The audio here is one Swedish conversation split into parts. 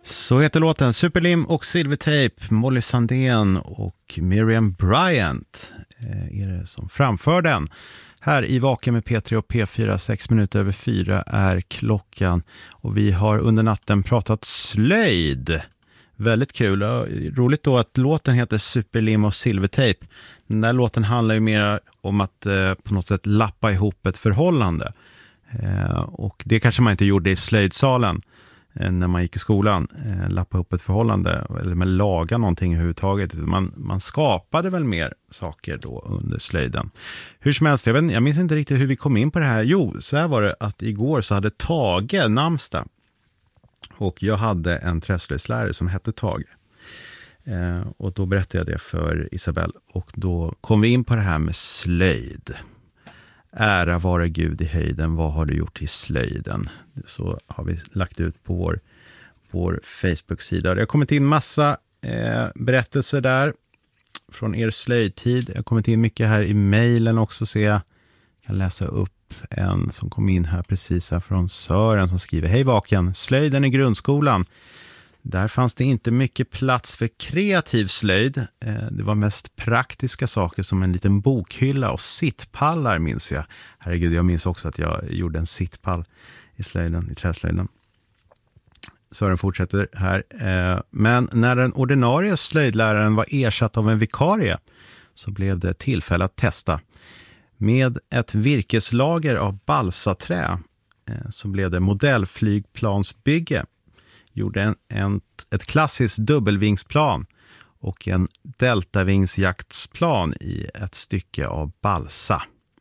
Så heter låten Superlim och Silvertape, Molly Sandén och Miriam Bryant är det som framför den. Här i Vaken med P3 och P4, 6 minuter över 4 är klockan. Och vi har under natten pratat slöjd. Väldigt kul. Roligt då att låten heter Superlim och Silvertape. Den där låten handlar ju mer om att på något sätt lappa ihop ett förhållande. Och det kanske man inte gjorde i slöjdsalen när man gick i skolan, lappa upp ett förhållande eller med laga någonting överhuvudtaget. Man skapade väl mer saker då under slöjden. Hur som helst, jag minns inte riktigt hur vi kom in på det här. Jo, så här var det att igår så hade Tage namnsdag. Och jag hade en träslöjdslärare som hette Tage. Och då berättade jag det för Isabel. Och då kom vi in på det här med slöjd. Ära vare Gud i höjden, vad har du gjort i slöjden? Så har vi lagt ut på vår Facebook-sida. Det har kommit in massa berättelser där från er slöjdtid. Det har kommit in mycket här i mejlen också, så jag kan läsa upp en som kom in här precis här från Sören som skriver: Hej Vaken, slöjden i grundskolan. Där fanns det inte mycket plats för kreativ slöjd. Det var mest praktiska saker som en liten bokhylla och sittpallar minns jag. Herregud, jag minns också att jag gjorde en sittpall i slöjden, i träslöjden. Sören fortsätter här. Men när den ordinarie slöjdläraren var ersatt av en vikarie så blev det tillfälle att testa. Med ett virkeslager av balsaträ så blev det modellflygplansbygge. Gjorde ett klassiskt dubbelvingsplan och en deltavingsjaktsplan i ett stycke av balsa.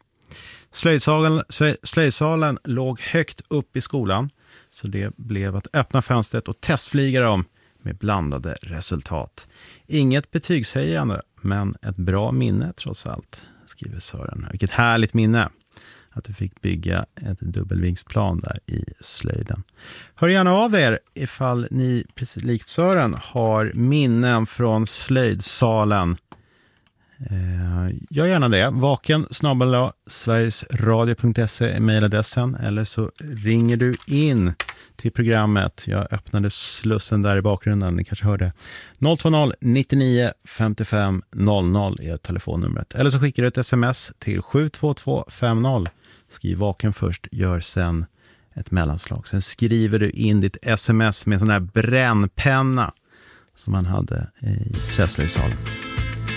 Slöjdsalen låg högt upp i skolan, så det blev att öppna fönstret och testflyga dem med blandade resultat. Inget betygshöjande, men ett bra minne trots allt, skriver Sören. Vilket härligt minne att du fick bygga ett dubbelvingsplan där i slöjden. Hör gärna av er ifall ni, precis likt Sören, har minnen från slöjdsalen. Gör gärna det. vaken@sverigesradio.se är mejladressen, eller så ringer du in till programmet. Jag öppnade slussen där i bakgrunden, ni kanske hörde. 020 99 55 00 är telefonnumret. Eller så skickar du ett sms till 72250. Skriv Vaken först, gör sen ett mellanslag. Sen skriver du in ditt sms med en sån här brännpenna som man hade i träslöjdsalen.